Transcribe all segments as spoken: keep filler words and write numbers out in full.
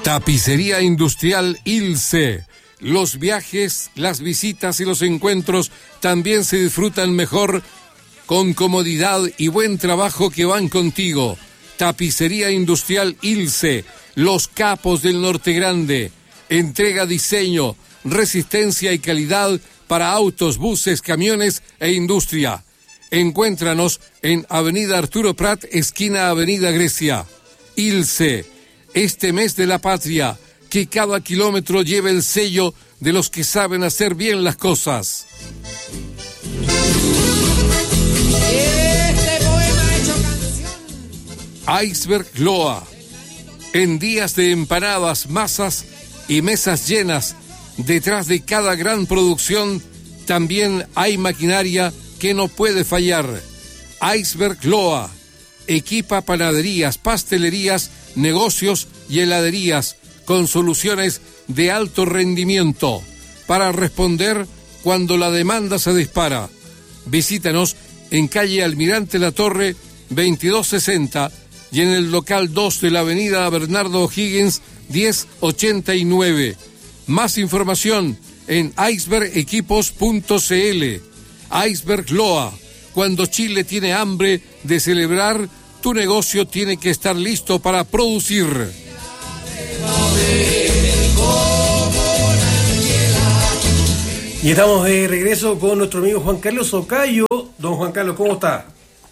Tapicería Industrial Ilse. Los viajes, las visitas y los encuentros también se disfrutan mejor con comodidad y buen trabajo que van contigo. Tapicería Industrial Ilse, los capos del Norte Grande. Entrega diseño, resistencia y calidad para autos, buses, camiones e industria. Encuéntranos en Avenida Arturo Prat, esquina Avenida Grecia. Ilse, este mes de la patria, que cada kilómetro lleve el sello de los que saben hacer bien las cosas. Este poema hecho canción. Iceberg Loa. En días de empanadas, masas y mesas llenas, detrás de cada gran producción también hay maquinaria que no puede fallar. Iceberg Loa equipa panaderías, pastelerías, negocios y heladerías con soluciones de alto rendimiento para responder cuando la demanda se dispara. Visítanos en calle Almirante Latorre veintidós sesenta y en el local dos de la avenida Bernardo O'Higgins diez ochenta y nueve. Más información en iceberg equipos punto c l. Iceberg Loa. Cuando Chile tiene hambre de celebrar, tu negocio tiene que estar listo para producir. Y estamos de regreso con nuestro amigo Juan Carlos Ocayo. Don Juan Carlos, ¿cómo está?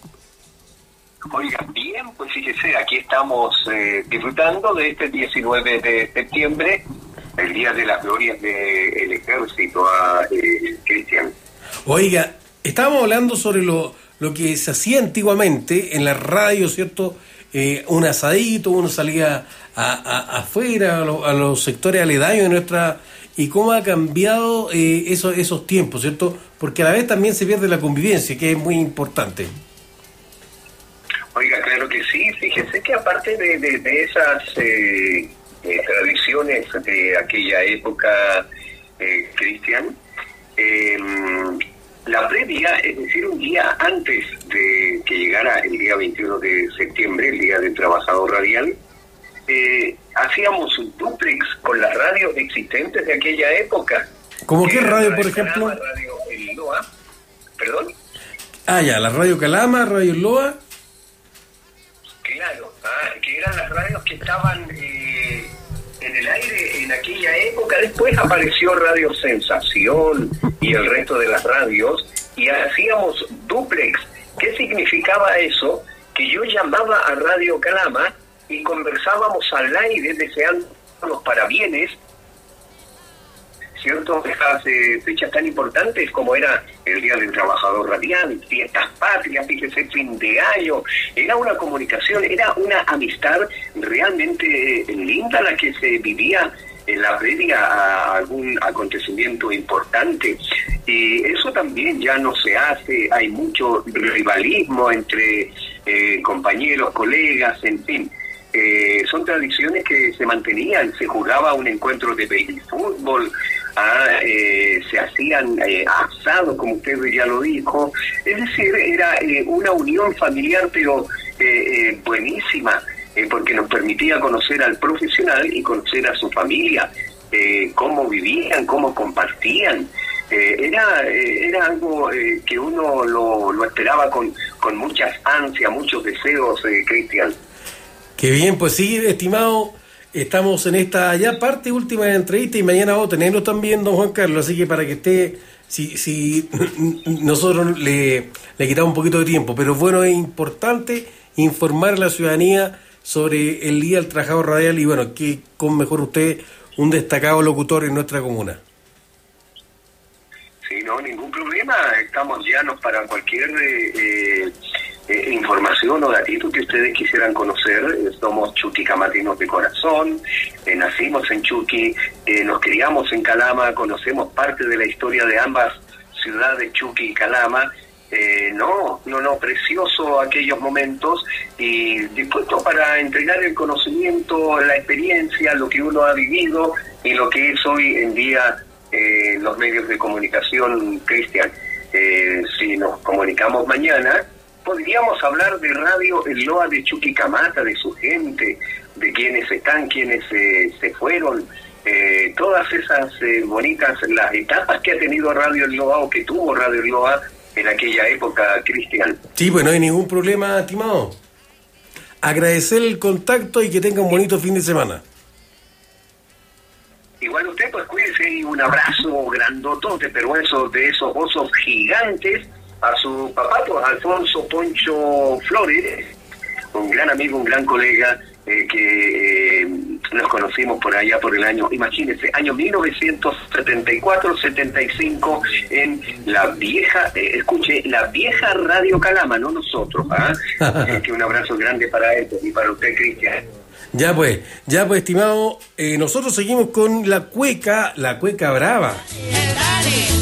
Oiga, bien, pues fíjese, aquí estamos eh, disfrutando de este diecinueve de septiembre, el Día de las Glorias del Ejército, a eh, Cristian. Oiga, estábamos hablando sobre lo, lo que se hacía antiguamente en la radio, ¿cierto? Eh, un asadito, uno salía a, a, afuera, a, lo, a los sectores aledaños de nuestra... y cómo ha cambiado eh, esos, esos tiempos, ¿cierto? Porque a la vez también se pierde la convivencia, que es muy importante. Oiga, claro que sí, fíjese que aparte de, de, de esas eh, eh, tradiciones de aquella época, eh, Cristian, eh, la previa, es decir, un día antes de que llegara el día veintiuno de septiembre, el Día del Trabajador Radial, eh, hacíamos un duplex con las radios existentes de aquella época. ¿Cómo qué radio, por ejemplo? Calama, Radio El Loa, ¿perdón? Ah, ya, la Radio Calama, Radio El Loa. Claro, ah, que eran las radios que estaban eh, en el aire en aquella época. Después apareció Radio Sensación y el resto de las radios y hacíamos duplex. ¿Qué significaba eso? Que yo llamaba a Radio Calama y conversábamos al aire deseándonos parabienes, ¿cierto? Esas eh, fechas tan importantes como era el Día del Trabajador Radial, fiestas patrias, fíjese, fin de año. Era una comunicación, era una amistad realmente eh, linda la que se vivía en la previa a algún acontecimiento importante. Y eso también ya no se hace, hay mucho rivalismo entre eh, compañeros, colegas, en fin. Eh, son tradiciones que se mantenían, se jugaba un encuentro de baby fútbol, ah, eh, se hacían eh, asados, como usted ya lo dijo, es decir, era eh, una unión familiar, pero eh, eh, buenísima, eh, porque nos permitía conocer al profesional y conocer a su familia, eh, cómo vivían, cómo compartían. Eh, era eh, era algo eh, que uno lo, lo esperaba con, con muchas ansias, muchos deseos, eh, Cristian. Qué bien, pues sí, estimado, estamos en esta ya parte última de la entrevista y mañana vamos a tenerlo también, don Juan Carlos, así que para que esté, si, si nosotros le, le quitamos un poquito de tiempo, pero bueno, es importante informar a la ciudadanía sobre el Día del Trabajador Radial y bueno, que con mejor usted, un destacado locutor en nuestra comuna. Sí, no, ningún problema, estamos llanos para cualquier... Eh, eh, Eh, información o datito que ustedes quisieran conocer. Somos chuquicamatinos de corazón, eh, nacimos en Chuqui, eh, nos criamos en Calama, conocemos parte de la historia de ambas ciudades, Chuqui y Calama. Eh, no, no, no, precioso aquellos momentos y dispuesto para entregar el conocimiento, la experiencia, lo que uno ha vivido y lo que es hoy en día eh, los medios de comunicación, Cristian. Eh, si nos comunicamos mañana, podríamos hablar de Radio El Loa de Chuquicamata, de su gente, de quienes están, quienes eh, se fueron, eh, todas esas eh, bonitas, las etapas que ha tenido Radio El Loa o que tuvo Radio El Loa en aquella época, Cristian. Sí, pues no hay ningún problema, estimado. Agradecer el contacto y que tenga un bonito fin de semana. Igual usted, pues cuídese y un abrazo grandotote, pero eso de esos osos gigantes, a su papá, pues Alfonso Poncho Flores, un gran amigo, un gran colega, eh, que eh, nos conocimos por allá por el año, imagínense, año mil novecientos setenta y cuatro setenta y cinco, en la vieja, eh, escuche, la vieja Radio Calama, no nosotros, ¿ah? ¿eh? Que un abrazo grande para él y para usted, Cristian. Ya pues, ya pues, estimado, eh, nosotros seguimos con la cueca, la cueca brava. Dale.